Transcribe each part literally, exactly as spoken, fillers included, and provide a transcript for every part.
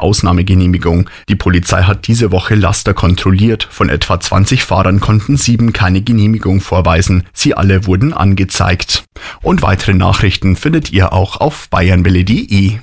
eine Ausnahmegenehmigung. Die Polizei hat diese Woche Laster kontrolliert. Von etwa zwanzig Fahrern konnten sieben keine Genehmigung vorweisen. Sie alle wurden angezeigt. Und weitere Nachrichten findet ihr auch auf bayernwelle punkt de.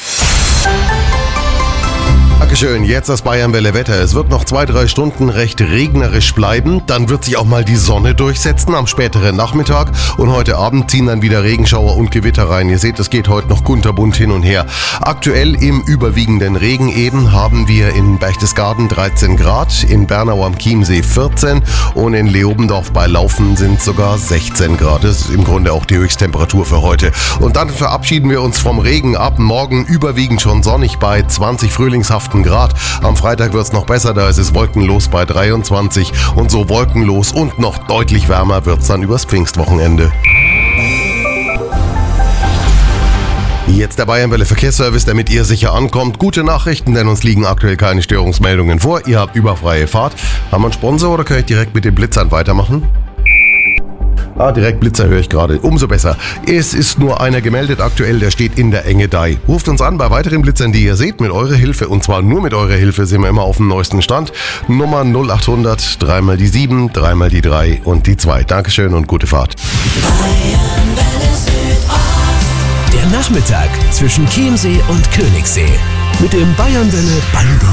Dankeschön, jetzt das Bayernwelle Wetter. Es wird noch zwei, drei Stunden recht regnerisch bleiben. Dann wird sich auch mal die Sonne durchsetzen am späteren Nachmittag. Und heute Abend ziehen dann wieder Regenschauer und Gewitter rein. Ihr seht, es geht heute noch kunterbunt hin und her. Aktuell im überwiegenden Regen eben haben wir in Berchtesgaden dreizehn Grad, in Bernau am Chiemsee vierzehn und in Leobendorf bei Laufen sind sogar sechzehn Grad. Das ist im Grunde auch die Höchsttemperatur für heute. Und dann verabschieden wir uns vom Regen ab. Morgen überwiegend schon sonnig bei zwanzig frühlingshaften Grad. Am Freitag wird es noch besser, da ist es wolkenlos bei dreiundzwanzig und so wolkenlos und noch deutlich wärmer wird es dann übers Pfingstwochenende. Jetzt der Bayernwelle Verkehrsservice, damit ihr sicher ankommt. Gute Nachrichten, denn uns liegen aktuell keine Störungsmeldungen vor. Ihr habt überfreie Fahrt. Haben wir einen Sponsor oder kann ich direkt mit den Blitzern weitermachen? Ah, direkt Blitzer höre ich gerade. Umso besser. Es ist nur einer gemeldet aktuell, der steht in der Engedei. Ruft uns an bei weiteren Blitzern, die ihr seht, mit eurer Hilfe. Und zwar nur mit eurer Hilfe sind wir immer auf dem neuesten Stand. Nummer null achthundert, dreimal die sieben, dreimal die drei und die zwei. Dankeschön und gute Fahrt. Der Nachmittag zwischen Chiemsee und Königssee. Mit dem Bayernwelle Bandy